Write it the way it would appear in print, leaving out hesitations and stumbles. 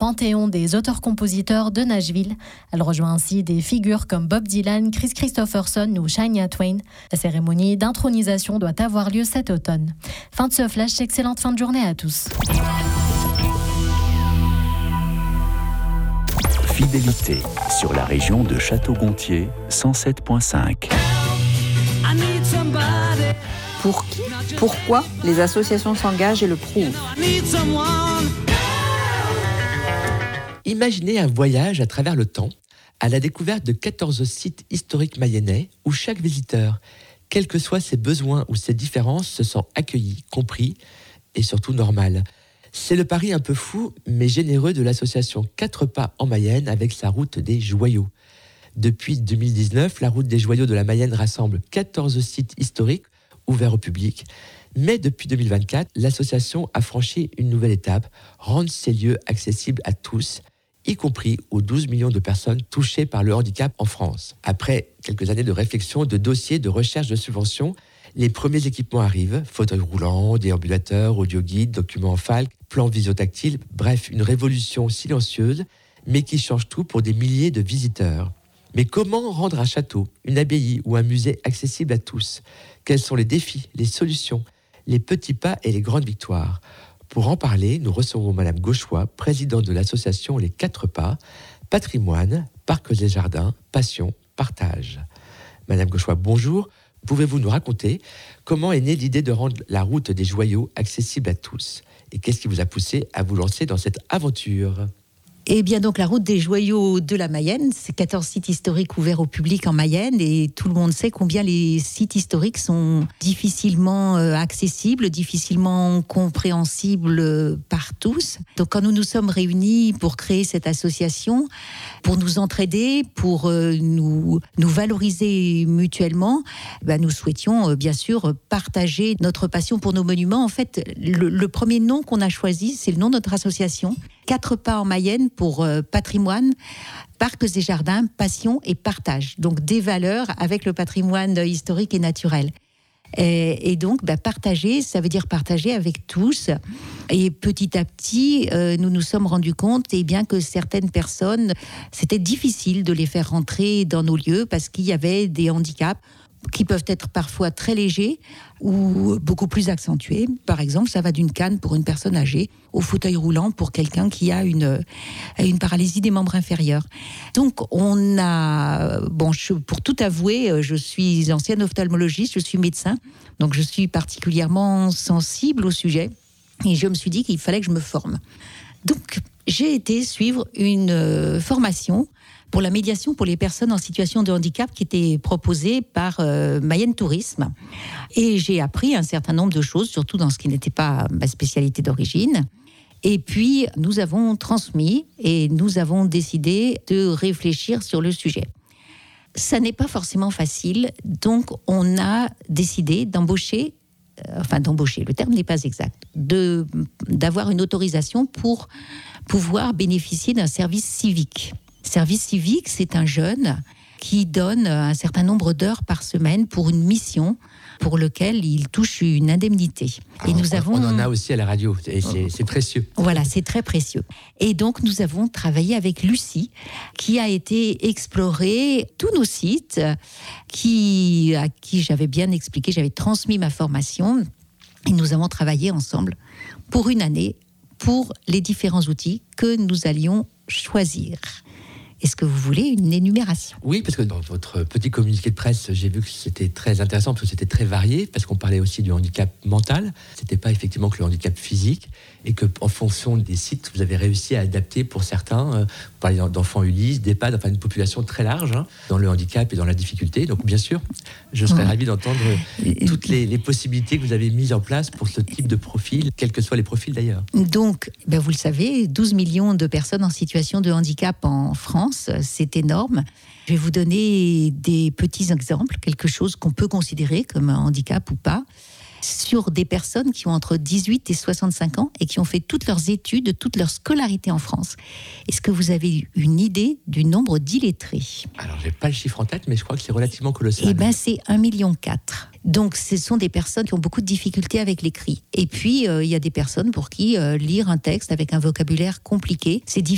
panthéon des auteurs-compositeurs de Nashville. Elle rejoint ainsi des figures comme Bob Dylan, Chris Christopherson ou Shania Twain. La cérémonie d'intronisation doit avoir lieu cet automne. Fin de ce flash, excellente fin de journée à tous. Fidélité sur la région de Château-Gontier, 107.5. Pour qui, pourquoi les associations s'engagent et le prouvent. Imaginez un voyage à travers le temps, à la découverte de 14 sites historiques mayennais où chaque visiteur, quels que soient ses besoins ou ses différences, se sent accueilli, compris et surtout normal. C'est le pari un peu fou mais généreux de l'association 4 Pas en Mayenne avec sa route des joyaux. Depuis 2019, la route des joyaux de la Mayenne rassemble 14 sites historiques ouverts au public. Mais depuis 2024, l'association a franchi une nouvelle étape, rendre ces lieux accessibles à tous, y compris aux 12 millions de personnes touchées par le handicap en France. Après quelques années de réflexion, de dossiers, de recherche de subventions, les premiers équipements arrivent, fauteuils roulants, déambulateurs, audioguides, documents en falque, plans visio-tactiles, bref, une révolution silencieuse, mais qui change tout pour des milliers de visiteurs. Mais comment rendre un château, une abbaye ou un musée accessible à tous ? Quels sont les défis, les solutions, les petits pas et les grandes victoires ? Pour en parler, nous recevons Madame Gauchois, présidente de l'association Les 4 Pas, patrimoine, parcs et jardins, passion, partage. Madame Gauchois, bonjour. Pouvez-vous nous raconter comment est née l'idée de rendre la route des joyaux accessible à tous ? Et qu'est-ce qui vous a poussé à vous lancer dans cette aventure ? Eh bien, donc, la route des joyaux de la Mayenne, c'est 14 sites historiques ouverts au public en Mayenne et tout le monde sait combien les sites historiques sont difficilement accessibles, difficilement compréhensibles par tous. Donc, quand nous nous sommes réunis pour créer cette association, pour nous entraider, pour nous valoriser mutuellement, nous souhaitions bien sûr partager notre passion pour nos monuments. En fait, le premier nom qu'on a choisi, c'est le nom de notre association. 4 Pas en Mayenne pour patrimoine, parcs et jardins, passion et partage. Donc des valeurs avec le patrimoine historique et naturel. Et donc, partager, ça veut dire partager avec tous. Et petit à petit, nous nous sommes rendus compte que certaines personnes, c'était difficile de les faire rentrer dans nos lieux parce qu'il y avait des handicaps qui peuvent être parfois très légers ou beaucoup plus accentués. Par exemple, ça va d'une canne pour une personne âgée au fauteuil roulant pour quelqu'un qui a une paralysie des membres inférieurs. Donc, pour tout avouer, je suis ancienne ophtalmologiste, je suis médecin, donc je suis particulièrement sensible au sujet et je me suis dit qu'il fallait que je me forme. Donc, j'ai été suivre une formation pour la médiation pour les personnes en situation de handicap qui était proposée par Mayenne Tourisme. Et j'ai appris un certain nombre de choses, surtout dans ce qui n'était pas ma spécialité d'origine. Et puis, nous avons transmis et nous avons décidé de réfléchir sur le sujet. Ça n'est pas forcément facile, donc on a décidé d'embaucher, le terme n'est pas exact, d'avoir une autorisation pour pouvoir bénéficier d'un service civique. Service civique, c'est un jeune qui donne un certain nombre d'heures par semaine pour une mission pour laquelle il touche une indemnité. Et on en a aussi à la radio, et c'est précieux. Voilà, c'est très précieux. Et donc, nous avons travaillé avec Lucie, qui a été explorer tous nos sites, à qui j'avais bien expliqué, j'avais transmis ma formation, et nous avons travaillé ensemble pour une année pour les différents outils que nous allions choisir. Est-ce que vous voulez une énumération ? Oui, parce que dans votre petit communiqué de presse, j'ai vu que c'était très intéressant, parce que c'était très varié, parce qu'on parlait aussi du handicap mental. C'était pas effectivement que le handicap physique, et qu'en fonction des sites, vous avez réussi à adapter pour certains, vous parlez d'enfants Ulysse, d'EHPAD, une population très large, dans le handicap et dans la difficulté. Donc bien sûr, je serais ravi d'entendre toutes les possibilités que vous avez mises en place pour ce type de profil, quels que soient les profils d'ailleurs. Donc, vous le savez, 12 millions de personnes en situation de handicap en France, c'est énorme. Je vais vous donner des petits exemples, quelque chose qu'on peut considérer comme un handicap ou pas, sur des personnes qui ont entre 18 et 65 ans et qui ont fait toutes leurs études, toute leur scolarité en France. Est-ce que vous avez une idée du nombre d'illettrés ? Alors, je n'ai pas le chiffre en tête, mais je crois que c'est relativement colossal. C'est 1,4 million. Donc, ce sont des personnes qui ont beaucoup de difficultés avec l'écrit. Et puis, il y a des personnes pour qui lire un texte avec un vocabulaire compliqué, c'est difficile.